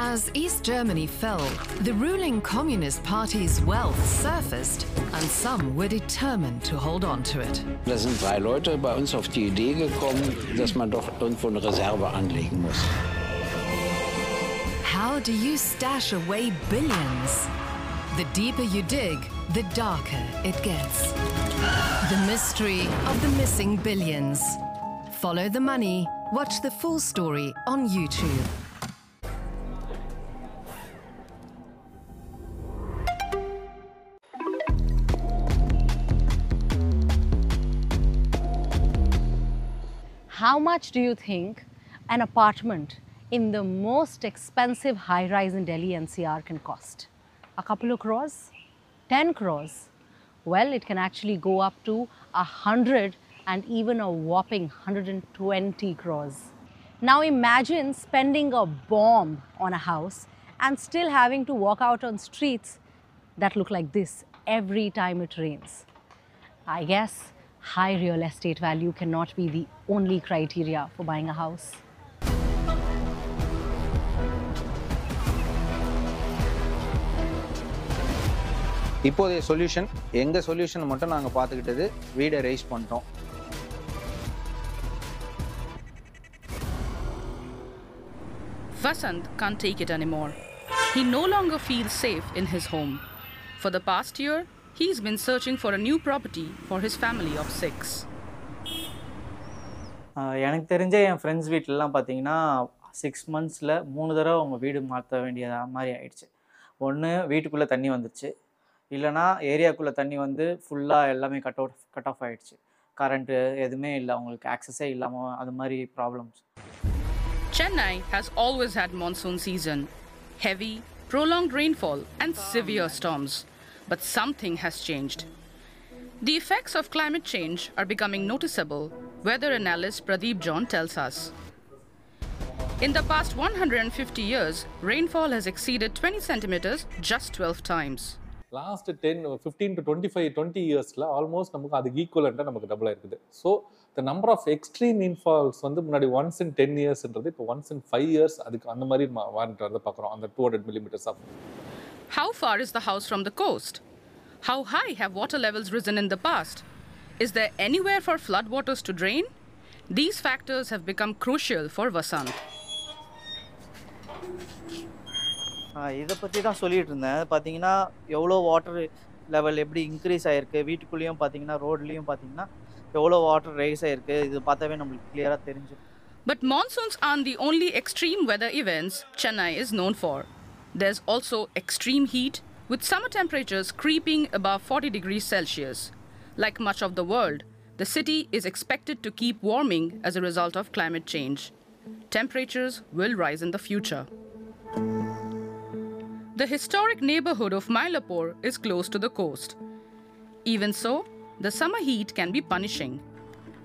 As East Germany fell, the ruling Communist Party's wealth surfaced, and some were determined to hold on to it. Da sind 3 Leute bei uns auf die Idee gekommen, dass man doch irgendwo eine Reserve anlegen muss. How do you stash away billions? The deeper you dig, the darker it gets. The mystery of the missing billions. Follow the money. Watch the full story on YouTube. How much do you think an apartment in the most expensive high-rise in Delhi NCR can cost? A couple of crores? 10 crores? Well, it can actually go up to 100 and even a whopping 120 crores. Now imagine spending a bomb on a house and still having to walk out on streets that look like this every time it rains. I guess high real estate value cannot be the only criteria for buying a house. இப்போதைய solution எங்க solution மட்டும் நாங்க பாத்துக்கிட்டது வீடை rice பண்ணிட்டோம். Vasant can't take it anymore. He no longer feels safe in his home. For the past year, he's been searching for a new property for his family of 6. எனக்கு தெரிஞ்ச என் friends வீட்டிலலாம் பார்த்தீங்கன்னா 6 monthsல 3 தடவை அவங்க வீடு மாற்ற வேண்டிய மாதிரி ஆயிடுச்சு. ஒன்று வீட்டுக்குள்ளே தண்ணி வந்துச்சு, இல்லைனா ஏரியாக்குள்ளே தண்ணி வந்து ஃபுல்லாக எல்லாமே கட் ஆஃப் ஆகிடுச்சு. கரண்ட்டு எதுவுமே இல்லை, அவங்களுக்கு ஆக்சஸே இல்லாமல் அது மாதிரி problems. Chennai has always had monsoon season, heavy, prolonged rainfall and severe storms. But something has changed. The effects of climate change are becoming noticeable, weather analyst Pradeep John tells us. In the past 150 years, rainfall has exceeded 20 centimeters just 12 times. Last 15 to 20 years almost நமக்கு அது ஈக்குவலண்டா நமக்கு double ஆயிருக்குது. So the number of extreme rainfalls வந்து முன்னாடி once in 10 yearsன்றது இப்போ once in 5 years அதுக்கு அந்த மாதிரி வாரன்றத பார்க்குறோம். அந்த 200 millimeters of. How far is the house from the coast? How high have water levels risen in the past? Is there anywhere for floodwaters to drain? These factors have become crucial for Vasant. இதை பற்றி தான் சொல்லிட்டு இருந்தேன். பார்த்தீங்கன்னா எவ்வளோ water level எப்படி increase ஆகிருக்கு, வீட்டுக்குள்ளேயும் பார்த்தீங்கன்னா ரோட்லேயும் பார்த்தீங்கன்னா எவ்வளோ வாட்டர் ரைஸ் ஆகிருக்கு, இது பார்த்தாவே நம்மளுக்கு கிளியராக தெரிஞ்சிடும். But monsoons aren't the only extreme weather events Chennai is known for. There's also extreme heat, with summer temperatures creeping above 40 degrees Celsius. Like much of the world, the city is expected to keep warming as a result of climate change. Temperatures will rise in the future. The historic neighborhood of Mylapore is close to the coast. Even so, the summer heat can be punishing.